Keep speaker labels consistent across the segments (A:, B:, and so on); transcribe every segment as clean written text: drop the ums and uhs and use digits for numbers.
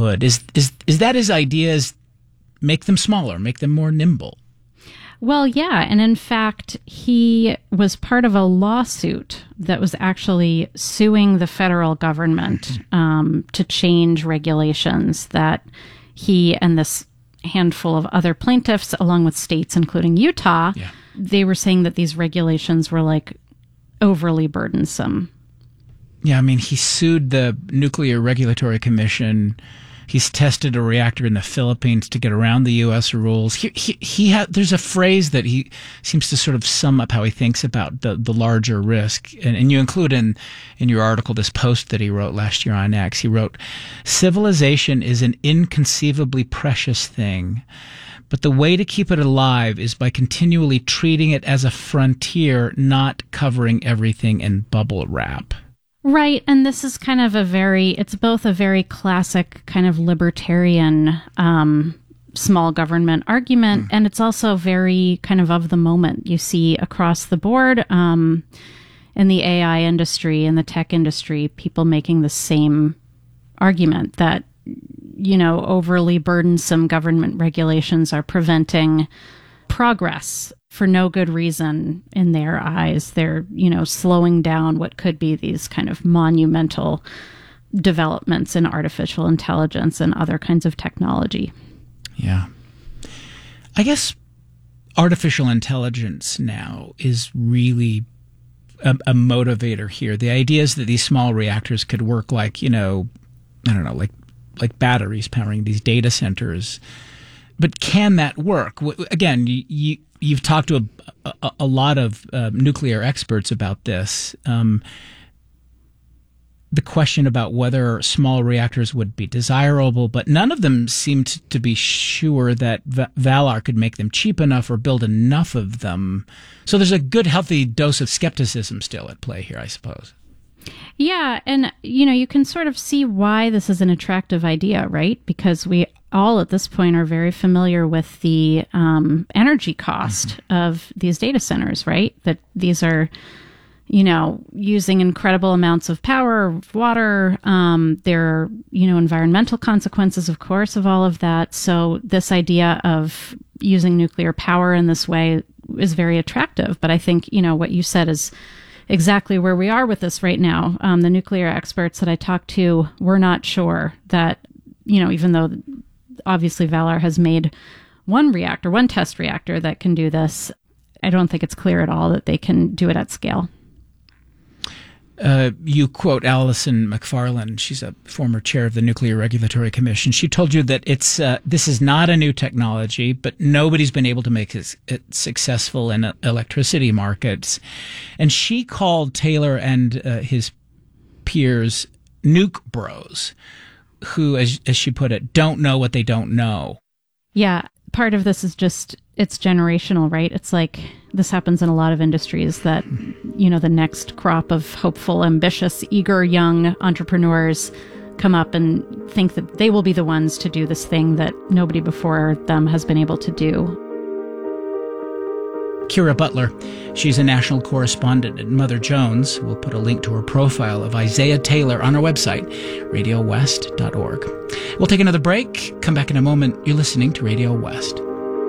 A: hood. Is that his idea? Is make them smaller, make them more nimble?
B: Well, yeah. And in fact, he was part of a lawsuit that was actually suing the federal government to change regulations that he and this handful of other plaintiffs, along with states, including Utah, they were saying that these regulations were like overly burdensome.
A: Yeah, I mean, he sued the Nuclear Regulatory Commission. He's tested a reactor in the Philippines to get around the U.S. rules. There's a phrase that he seems to sort of sum up how he thinks about the larger risk. And you include in your article this post that he wrote last year on X. He wrote, "Civilization is an inconceivably precious thing, but the way to keep it alive is by continually treating it as a frontier, not covering everything in bubble wrap."
B: Right, and this is kind of it's both a very classic kind of libertarian small government argument, and it's also very kind of the moment. You see across the board in the AI industry, in the tech industry, people making the same argument that, overly burdensome government regulations are preventing progress for no good reason in their eyes. They're, slowing down what could be these kind of monumental developments in artificial intelligence and other kinds of technology.
A: Yeah. I guess artificial intelligence now is really a motivator here. The idea is that these small reactors could work like, like batteries powering these data centers. But can that work? Again, you've talked to a lot of nuclear experts about this. The question about whether small reactors would be desirable, but none of them seem to be sure that Valar could make them cheap enough or build enough of them. So there's a good, healthy dose of skepticism still at play here, I suppose.
B: Yeah, and, you can sort of see why this is an attractive idea, right? Because we all at this point are very familiar with the energy cost of these data centers, right? That these are, using incredible amounts of power, water. There are, environmental consequences, of course, of all of that. So this idea of using nuclear power in this way is very attractive. But I think, what you said is exactly where we are with this right now. The nuclear experts that I talked to were not sure that, even though obviously Valar has made one test reactor that can do this, I don't think it's clear at all that they can do it at scale.
A: You quote Alison McFarland. She's a former chair of the Nuclear Regulatory Commission. She told you that this is not a new technology, but nobody's been able to make it successful in electricity markets. And she called Taylor and his peers nuke bros, who, as she put it, don't know what they don't know.
B: Yeah, part of this is just, it's generational, right? It's like this happens in a lot of industries that, the next crop of hopeful, ambitious, eager young entrepreneurs come up and think that they will be the ones to do this thing that nobody before them has been able to do.
A: Kira Butler, she's a national correspondent at Mother Jones. We'll put a link to her profile of Isaiah Taylor on our website, radiowest.org. We'll take another break. Come back in a moment. You're listening to Radio West.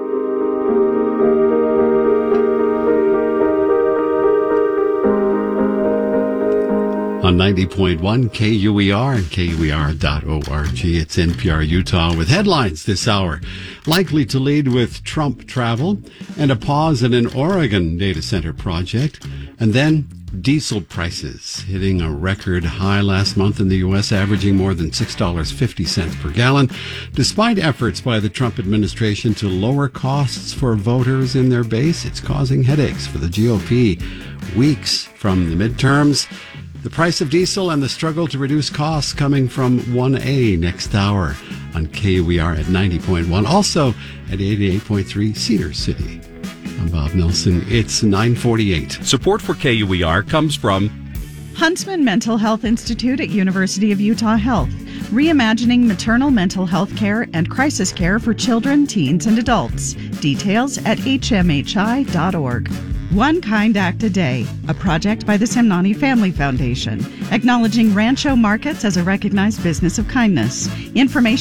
C: On 90.1 KUER and KUER.org. It's NPR Utah with headlines this hour. Likely to lead with Trump travel and a pause in an Oregon data center project. And then diesel prices hitting a record high last month in the U.S., averaging more than $6.50 per gallon, despite efforts by the Trump administration to lower costs for voters in their base. It's causing headaches for the GOP weeks from the midterms. The price of diesel and the struggle to reduce costs coming from 1A next hour on KUER at 90.1. Also at 88.3 Cedar City. I'm Bob Nelson. It's 9:48.
D: Support for KUER comes from
E: Huntsman Mental Health Institute at University of Utah Health, reimagining maternal mental health care and crisis care for children, teens, and adults. Details at hmhi.org. One Kind Act a Day, a project by the Semnani Family Foundation, acknowledging Rancho markets as a recognized business of kindness. Information